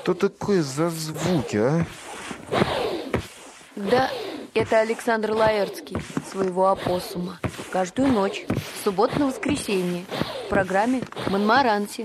Что такое за звуки, а? Да, это Александр Лаэртский, своего опоссума. Каждую ночь, в субботу на воскресенье, в программе «Монмаранси».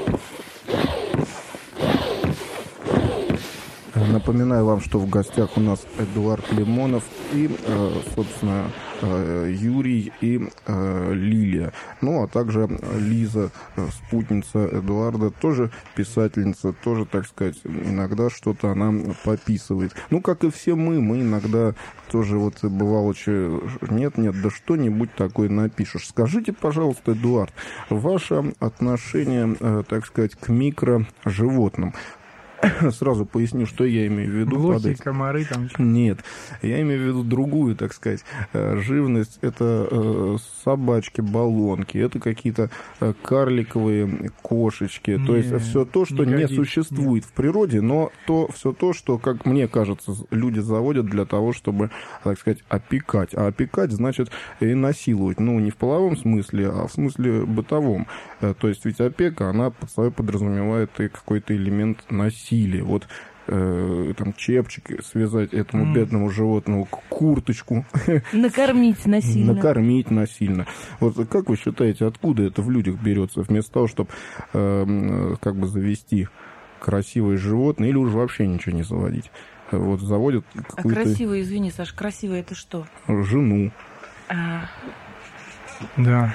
Напоминаю вам, что в гостях у нас Эдуард Лимонов и, собственно, Юрий и Лилия. Ну, а также Лиза, спутница Эдуарда, тоже писательница, тоже, так сказать, иногда что-то она пописывает. Ну, как и все мы иногда тоже вот бывало, нет, да что-нибудь такое напишешь. Скажите, пожалуйста, Эдуард, ваше отношение, так сказать, к микроживотным. Сразу поясню, что я имею в виду. Блохи, комары там. Нет, я имею в виду другую, так сказать, живность. Это собачки, баллонки, это какие-то карликовые кошечки. То есть все то, что не существует в природе, но все то, что, как мне кажется, люди заводят для того, чтобы, так сказать, опекать. А опекать значит и насиловать. Ну, не в половом смысле, а в смысле бытовом. То есть ведь опека, она под собой подразумевает и какой-то элемент насилия. Вот там чепчик связать этому бедному животному, курточку. Накормить насильно. Накормить насильно. Вот как вы считаете, откуда это в людях берется? Вместо того, чтобы как бы завести красивое животное или уже вообще ничего не заводить? Вот заводят какую-то... А красивое, извини, Саш, красивое это что? Жену. Да.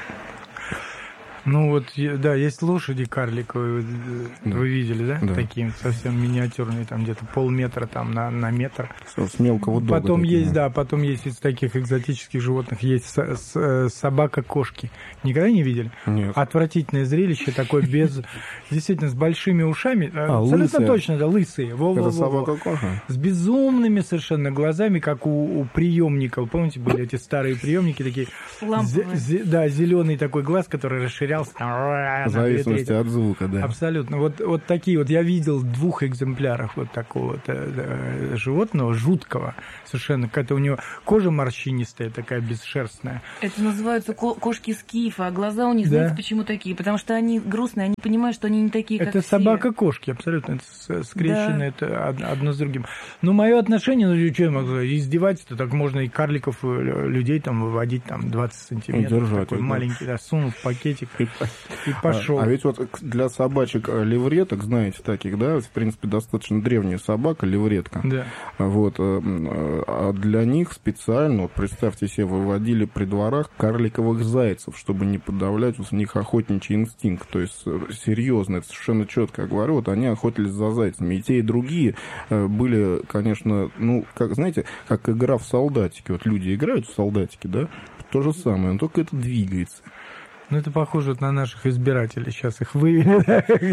Ну вот, да, есть лошади карликовые, вы видели, да? Да. Такие совсем миниатюрные, там где-то полметра там на метр. С мелкого дога. Потом такие, есть, да, потом есть из таких экзотических животных, есть собака-кошки. Никогда не видели? Нет. Отвратительное зрелище, такое без... Действительно, с большими ушами. Абсолютно лысая. точно, да, лысые. Это собака-кошка? С безумными совершенно глазами, как у приемников. Помните, были эти старые приемники такие? Ламповые. Да, зеленый такой глаз, который расширялся. В зависимости от звука, да. Абсолютно. Вот такие вот. Я видел в 2 экземплярах вот такого вот животного, жуткого совершенно. Какая-то у него кожа морщинистая, такая бесшерстная. Это называются кошки скифа, а глаза у них, Да. знаете, почему такие? Потому что они грустные, они понимают, что они не такие, как Это все. собака-кошки, абсолютно. Это скрещено, Да. это одно с другим. Но мое отношение, ну, что я могу сказать, издевательство, так можно и карликов, людей там выводить там 20 сантиметров. Держать, такой да. маленький, да, сунул в пакетик и пошел. А ведь вот для собачек-левреток, знаете, таких, да, в принципе, достаточно древняя собака, левретка. Да. Вот, а для них специально, вот представьте себе, выводили при дворах карликовых зайцев, чтобы не подавлять в них охотничий инстинкт. То есть, серьезно, это совершенно четко я говорю, вот они охотились за зайцами. И те, и другие были, конечно, ну, как, знаете, как игра в солдатики. Вот люди играют в солдатики, да, то же самое, но только это двигается. Ну, это похоже вот на наших избирателей. Сейчас их вывели.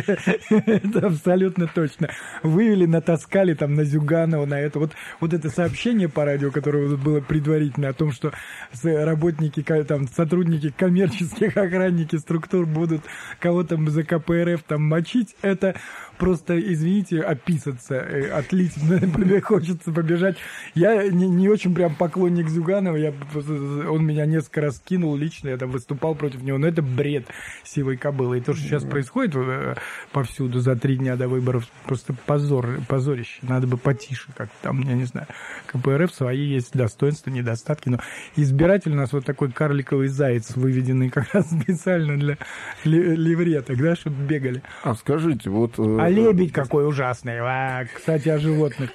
Это абсолютно точно. Вывели, натаскали там на Зюганова, на это. Вот это сообщение по радио, которое было предварительно, о том, что работники, там, сотрудники коммерческих, охранники структур будут кого-то за КПРФ там мочить, это просто, извините, описаться, отлить, хочется побежать. Я не очень прям поклонник Зюганова, он меня несколько раз кинул лично, я там выступал против него, но это бред сивой кобылы. И то, что сейчас происходит повсюду за 3 дня до выборов, просто позорище. Надо бы потише как-то там, я не знаю. КПРФ свои есть достоинства, недостатки, но избиратель у нас вот такой карликовый заяц, выведенный как раз специально для левреток, да, чтобы бегали. А скажите, вот... А лебедь какой ужасный. Кстати, о животных.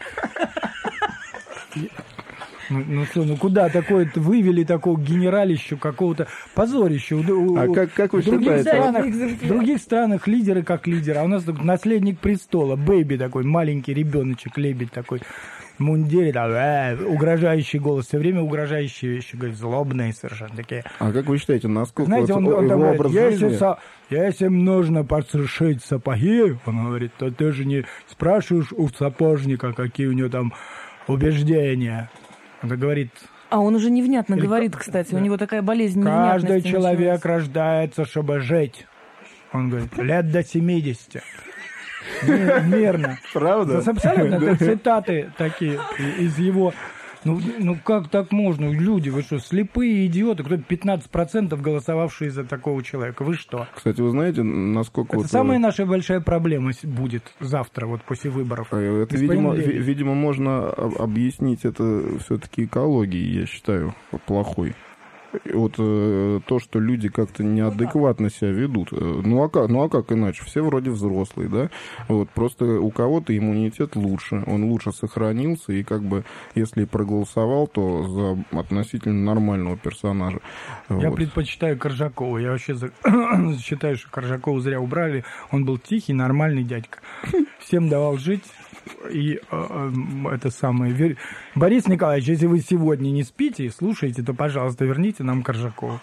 Ну что, ну куда такое-то вывели такого генералища, какого-то позорища. А как вы считаете? В других странах лидеры как лидеры, а у нас наследник престола, бэйби такой, маленький ребеночек, лебедь такой, в мундире, да, угрожающий голос, все время угрожающие вещи, говорит, злобные совершенно такие. А как вы считаете, насколько знаете, он его говорит, образ жизни... если нужно подшить сапоги, он говорит, то ты же не спрашиваешь у сапожника, какие у него там убеждения. Он говорит... А он уже невнятно говорит, кстати, у него такая болезнь невнятности. Каждый человек рождается, чтобы жить. Он говорит, лет до 70. Мерно. Правда? Абсолютно, это цитаты такие из его Ну как так можно? Люди, вы что, слепые идиоты? Кто 15% голосовавшие за такого человека? Вы что? Кстати, вы знаете, насколько... Это самая наша большая проблема будет завтра, вот после выборов. Это, видимо, можно объяснить это все-таки экологией, я считаю, плохой. Вот то, что люди как-то неадекватно себя ведут. Ну а как иначе? Все вроде взрослые, да? Вот, просто у кого-то иммунитет лучше, он лучше сохранился, и как бы если проголосовал, то за относительно нормального персонажа. Я вот. предпочитаю Коржакова. Я вообще считаю, что Коржакова зря убрали. Он был тихий, нормальный дядька. Всем давал жить. И это самое... Борис Николаевич, если вы сегодня не спите и слушаете, то, пожалуйста, верните нам Коржакова.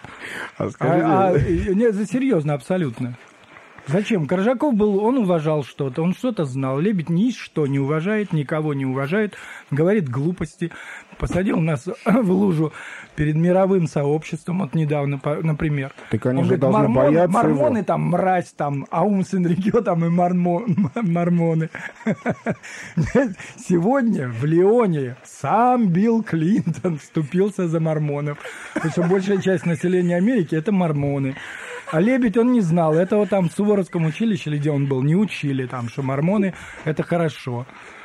Нет, серьезно, абсолютно. Зачем? Коржаков был, он уважал что-то, он что-то знал. Лебедь ничто не уважает, никого не уважает, говорит глупости. Посадил нас в лужу перед мировым сообществом, вот недавно, например. Так они же должны бояться мормоны его. Там мразь, там Аум Сенрикё, там и мормоны. Сегодня в Лионе сам Билл Клинтон вступился за мормонов. Потому что большая часть населения Америки – это мормоны. А Лебедь он не знал. Этого там в Суворовском училище, или где он был, не учили, там, что мормоны – это хорошо.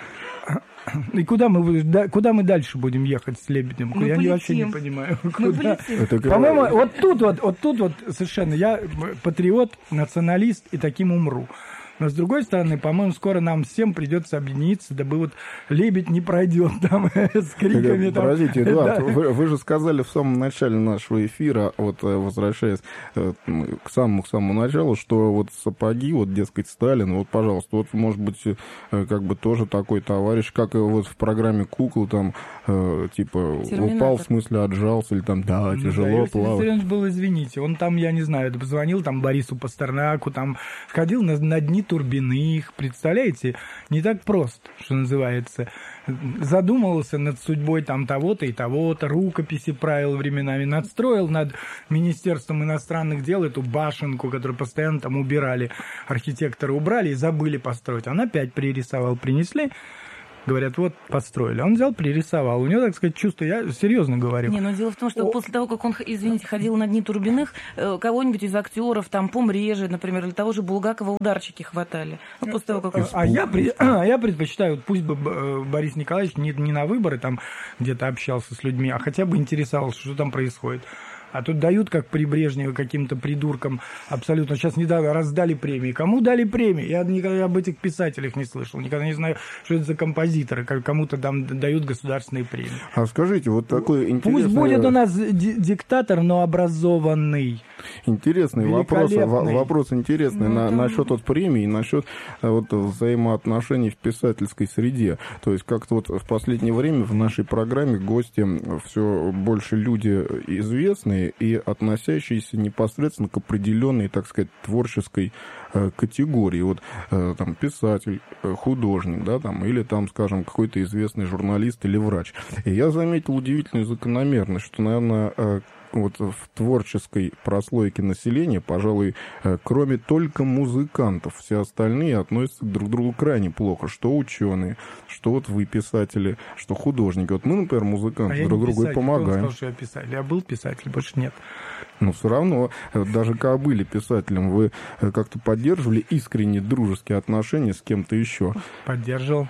И куда мы дальше будем ехать с Лебедем? Я вообще не понимаю. Куда? По-моему, вот тут совершенно я патриот, националист и таким умру. Но, с другой стороны, по-моему, скоро нам всем придется объединиться, дабы вот Лебедь не пройдет там с криками. Подождите, Эдуард, вы же сказали в самом начале нашего эфира, вот возвращаясь к самому началу, что вот сапоги, вот, дескать, Сталин, вот, пожалуйста, вот, может быть, как бы тоже такой товарищ, как и вот в программе «Кукла», там, типа, Терминатор. Упал, в смысле, отжался, или там, да, тяжело плавать. Виссарионович был, извините, он там, я не знаю, позвонил там Борису Пастернаку, там, ходил на дни Турбиных, представляете, не так просто, что называется. Задумывался над судьбой там того-то и того-то, рукописи правил временами, надстроил над Министерством иностранных дел эту башенку, которую постоянно там убирали, архитекторы убрали и забыли построить. Он опять пририсовал, принесли. Говорят, вот, построили. Он взял, пририсовал. У него, так сказать, чувство, я серьезно говорю. Не, но дело в том, что после того, как он, извините, ходил на дни Турбиных, кого-нибудь из актеров, там, Помреже, например, или того же Булгакова ударчики хватали. Ну, после того, как... Я предпочитаю, пусть бы Борис Николаевич не на выборы там где-то общался с людьми, а хотя бы интересовался, что там происходит. А тут дают, как при Брежневе, каким-то придуркам абсолютно. Сейчас недавно раздали премии. Кому дали премии? Я никогда об этих писателях не слышал. Никогда не знаю, что это за композиторы. Кому-то там дают государственные премии. А скажите, вот такой интересный... Пусть будет у нас диктатор, но образованный. Интересный вопрос интересный насчет вот премии, насчет вот взаимоотношений в писательской среде. То есть как-то вот в последнее время в нашей программе гости все больше люди известные и относящиеся непосредственно к определенной, так сказать, творческой категории. Вот там писатель, художник, да, там, или там, скажем, какой-то известный журналист или врач. И я заметил удивительную закономерность, что, наверное, вот в творческой прослойке населения, пожалуй, кроме только музыкантов, все остальные относятся друг к другу крайне плохо. Что ученые, что вот вы писатели, что художники. Вот мы, например, музыканты, друг другу и помогаем. Я сказал, что я писатель. Я был писатель, больше нет. Но все равно, даже когда были писателем, вы как-то поддерживали искренние дружеские отношения с кем-то еще? Поддерживал.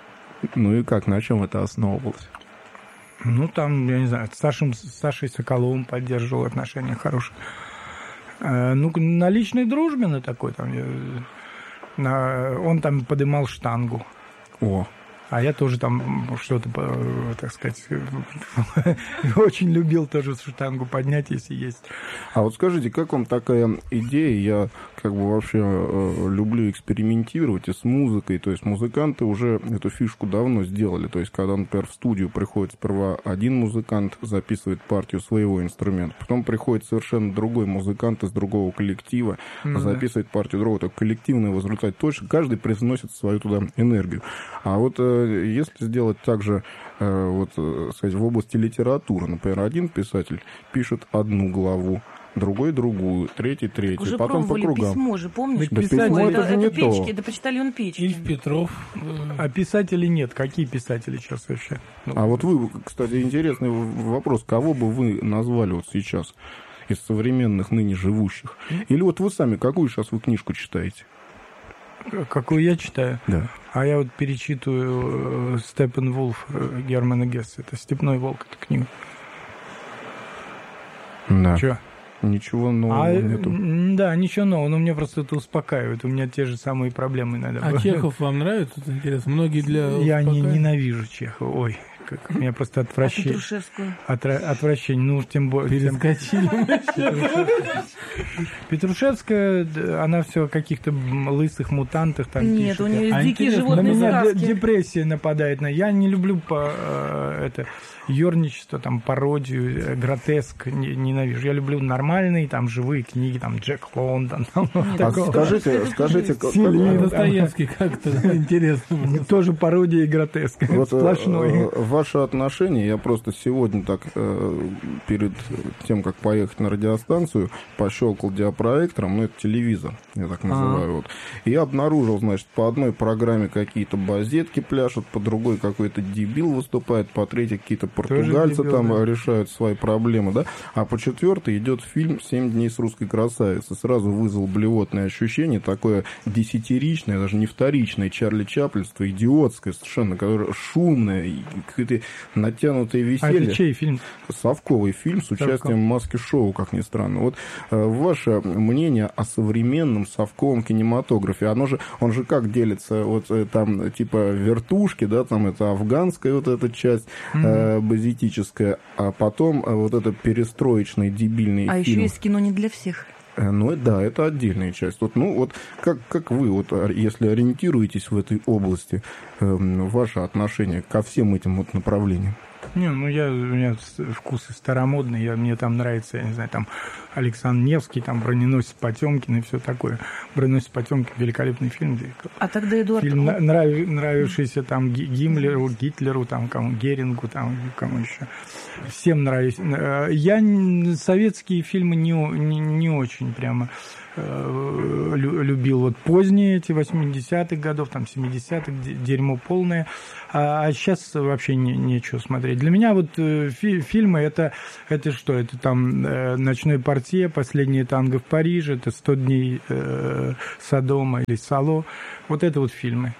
Ну и как, на чем это основывалось? Ну, там, я не знаю, с Сашей Соколовым поддерживал отношения хорошие. Ну, на личной дружбе на такой там. Он там подымал штангу. О. А я тоже там что-то, так сказать, очень любил тоже штангу поднять, если есть. А вот скажите, как вам такая идея? Я как бы вообще люблю экспериментировать и с музыкой. То есть музыканты уже эту фишку давно сделали. То есть когда, например, в студию приходит сперва один музыкант, записывает партию своего инструмента, потом приходит совершенно другой музыкант из другого коллектива, записывает партию другого. Так коллективный в результате точно. Каждый привносит свою туда энергию. А вот если сделать также вот, сказать, в области литературы, например, один писатель пишет одну главу, другой другую, третий третью, Уже потом по пробовали кругам. письмо же, помнишь? Да письмо это же не печки, то. это почтальон печки. Ильф Петров. А писателей нет. Какие писатели сейчас вообще? А вот вы, кстати, интересный вопрос. Кого бы вы назвали вот сейчас из современных ныне живущих? Или вот вы сами, какую сейчас вы книжку читаете? Какую я читаю? Да. А я вот перечитываю Степенволф Германа Гесса. Это «Степной волк», эта книга. Да. Чё? Ничего нового нету. Да, ничего нового, но мне просто это успокаивает. У меня те же самые проблемы иногда. А Чехов вам нравится? Это интересно. Многие для... Я ненавижу Чехова. Ой, как у меня просто отвращение. Петрушевскую. Отвращение. Ну, тем более... Перескочили. Петрушевская, она все о каких-то лысых мутантах там Нет, пишет. у нее А дикие интересно, На животные меня сказки. депрессия нападает. Я не люблю это ерничество, там, пародию, гротеск, ненавижу. Я люблю нормальные, там, живые книги, там, Джек Лондон. А скажите, Достоевский как-то интересно. Тоже пародия и гротеск. вот Сплошной. ваше отношение, я просто сегодня так перед тем, как поехать на радиостанцию, пощелкал диапроектором, ну, это телевизор, я так называю, вот. И я обнаружил, значит, по одной программе какие-то базетки пляшут, по другой какой-то дебил выступает, по третьей какие-то португальцы дебил, там да. решают свои проблемы, да, а по четвертой идет фильм «7 дней с русской красавицей». Сразу вызвал блевотное ощущение, такое десятиричное, даже не вторичное Чарли Чаплинство, идиотское совершенно, которое шумное, какое-то натянутое А веселье. это чей фильм? Совковый фильм с участием Маски Шоу, как ни странно. Вот ваше мнение о современном совковом кинематографе, он же как делится, вот там типа вертушки, да, там это афганская вот эта часть базитическая, а потом вот это перестроечный дебильный А фильм. еще есть кино не для всех. Ну да, это отдельная часть. Вот, ну вот как вы, вот, если ориентируетесь в этой области, ваше отношение ко всем этим вот направлениям? Не, ну у меня вкусы старомодные, мне там нравится, я не знаю, там Александр Невский, там «Броненосец Потемкин» и все такое. «Броненосец Потемкин» — великолепный фильм. А тогда Эдуард... Фильм, нравившийся там Гитлеру, там, кому, Герингу, там, кому еще. Всем нравится. Я советские фильмы не очень прямо любил. Вот поздние эти 80-х годов, там 70-х, дерьмо полное. А сейчас вообще нечего смотреть. Для меня вот фильмы это что? Это там «Ночной портье», «Последнее танго в Париже», это «100 дней Содома» или «Сало». Вот это вот фильмы.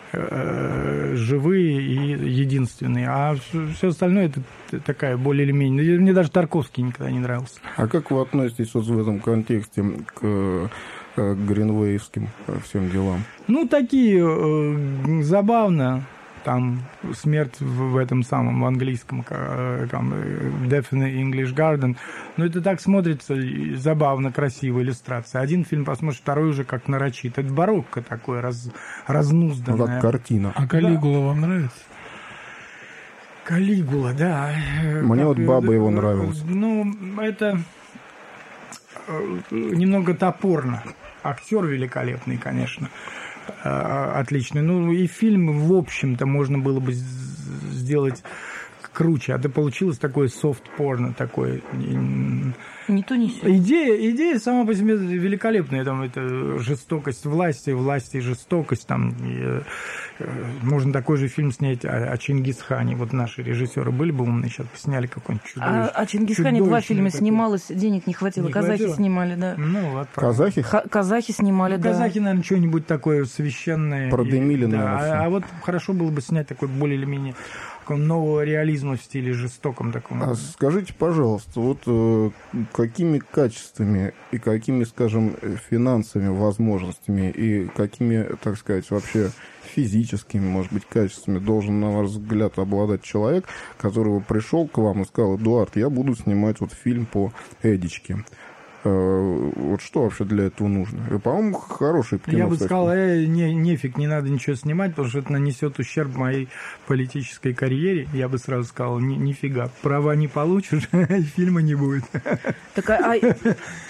Живые и единственные. А все остальное это такая более или менее... Мне даже Тарковский никогда не нравился. А как вы относитесь вот в этом контексте к гринвейвским всем делам? Ну, такие забавно. Там смерть в этом самом, в английском, там, Death in the English Garden. Но это так смотрится, забавно, красиво, иллюстрация. Один фильм посмотришь, второй уже как нарочит. Это барокко такое, разнузданное. Ну, как картина. А «Калигула» вам нравится? Калигула, да. Мне вот «Баба» его нравилась. Ну, это немного топорно. Актер великолепный, конечно. Отличный. Ну, и фильм, в общем-то, можно было бы сделать круче. А это получилось такое софт-порно, такое... Не то, не сё. Идея сама по себе великолепная. Там это жестокость власти, жестокость. Там, можно такой же фильм снять о Чингисхане. Вот наши режиссеры были бы умные, сейчас бы сняли какой-нибудь чудовищный. О Чингисхане 2 фильма такой. снималось, денег не хватило. Не Казахи хватило? снимали, да. Ну, вот. Казахи? Казахи снимали, да. Казахи, наверное, что-нибудь такое священное. Продымили, да. наверное, всё. А вот хорошо было бы снять такой более или менее нового реализма в стиле жестоком таком. А скажите, пожалуйста, вот какими качествами и какими, скажем, финансовыми возможностями и какими, так сказать, вообще физическими, может быть, качествами должен, на ваш взгляд, обладать человек, который пришел к вам и сказал: Эдуард, я буду снимать вот фильм по Эдичке. Вот что вообще для этого нужно? И, по-моему, хороший кино. Я бы кстати. сказал, нефиг, не надо ничего снимать, потому что это нанесет ущерб моей политической карьере. Я бы сразу сказал, нифига, права не получишь, фильма не будет. Так,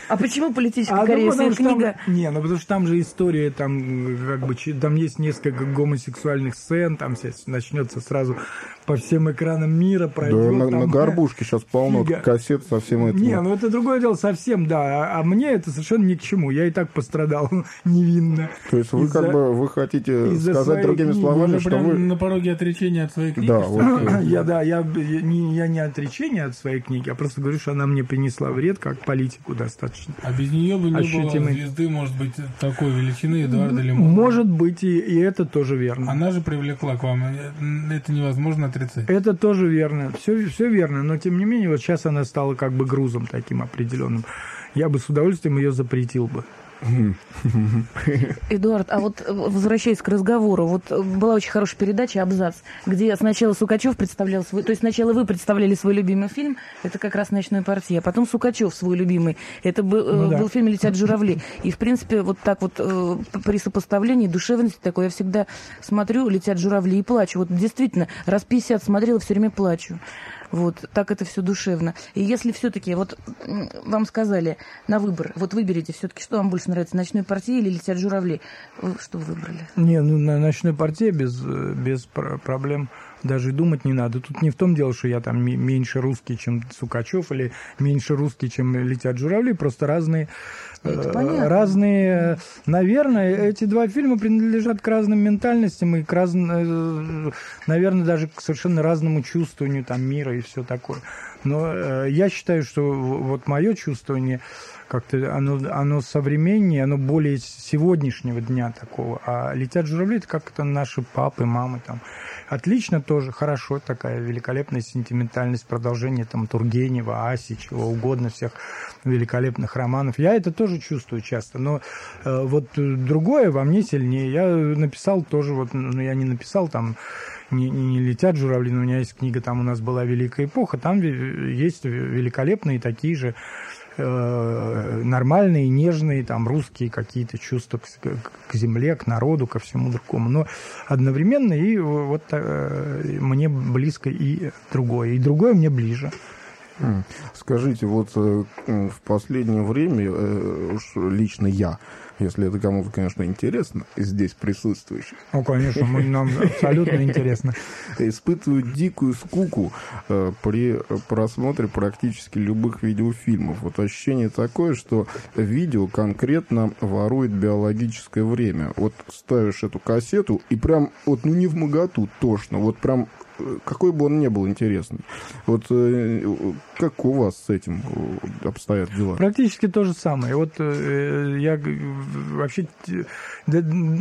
А почему политическая корректность? Если книга... потому что там же история, там как бы там есть несколько гомосексуальных сцен, там начнется сразу по всем экранам мира пройдет. Да, на горбушке сейчас полно кассет со всем этим. Не, ну это другое дело совсем, да. А мне это совершенно ни к чему. Я и так пострадал невинно. То есть вы как бы вы хотите сказать другими словами, что вы на пороге отречения от своей книги? Да, вот. Я не отречение от своей книги, а просто говорю, что она мне принесла вред, как политику достаточно. А без нее бы не было звезды, может быть, такой величины Эдуарда Лимонова. Может быть, и это тоже верно. Она же привлекла к вам. Это невозможно отрицать. Это тоже верно. Все верно. Но, тем не менее, вот сейчас она стала как бы грузом таким определенным. Я бы с удовольствием ее запретил бы. Эдуард, а вот возвращаясь к разговору, вот была очень хорошая передача «Абзац», где сначала Сукачев представлял свой... То есть сначала вы представляли свой любимый фильм, это как раз «Ночной портье», а потом Сукачев свой любимый. Это был фильм «Летят журавли». И, в принципе, вот так вот при сопоставлении душевности такой я всегда смотрю «Летят журавли» и плачу. Вот действительно, раз 50 смотрела, все время плачу. Вот, так это все душевно. И если все-таки, вот вам сказали на выбор, вот выберите все-таки, что вам больше нравится, «Ночной портье» или «Летят журавли», что вы выбрали? Не, ну на «Ночной портье» без проблем даже и думать не надо. Тут не в том дело, что я там меньше русский, чем Сукачев, или меньше русский, чем «Летят журавли», просто разные... Разные, наверное, эти два фильма принадлежат к разным ментальностям и к разным, наверное, даже к совершенно разному чувствованию там мира и все такое. Но я считаю, что вот мое чувствование как-то оно современнее, оно более сегодняшнего дня такого. А «Летят журавли» — это как-то наши папы, мамы там. Отлично тоже, хорошо, такая великолепная сентиментальность, продолжение там Тургенева, Аси, чего угодно, всех великолепных романов. Я это тоже чувствую часто, но вот другое во мне сильнее. Я написал тоже, вот, ну, я не написал там не «Летят журавли», но у меня есть книга, там у нас была «Великая эпоха», там есть великолепные такие же нормальные, нежные, там, русские какие-то чувства к земле, к народу, ко всему другому. Но одновременно и вот мне близко и другое мне ближе. Скажите, вот в последнее время, уж лично я, если это кому-то, конечно, интересно, из здесь присутствующих. Ну, конечно, нам абсолютно интересно. Испытываю дикую скуку при просмотре практически любых видеофильмов. Вот ощущение такое, что видео конкретно ворует биологическое время. Вот ставишь эту кассету, и прям вот ну невмоготу тошно, вот прям какой бы он ни был интересный. Вот как у вас с этим обстоят дела? Практически то же самое. Вот я вообще